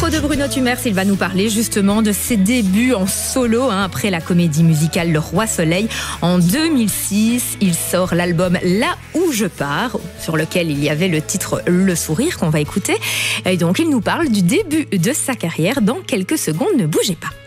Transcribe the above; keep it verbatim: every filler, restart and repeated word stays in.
micro de Bruno Tumers, il va nous parler justement de ses débuts en solo hein, après la comédie musicale Le Roi Soleil. En deux mille six, il sort l'album Là où je pars, sur lequel il y avait le titre Le Sourire qu'on va écouter. Et donc il nous parle du début de sa carrière dans quelques secondes, ne bougez pas.